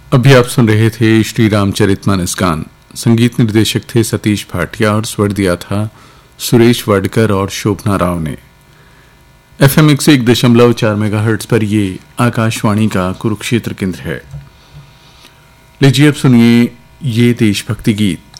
अभी आप सुन रहे थे श्री रामचरितमानस गान। संगीत निर्देशक थे सतीश भाटिया और स्वर दिया था सुरेश वाडकर और शोभना राव ने। FM 101.4 मेगाहर्ट्ज पर ये आकाशवाणी का कुरुक्षेत्र केंद्र है। लीजिए अब सुनिए ये देशभक्ति गीत।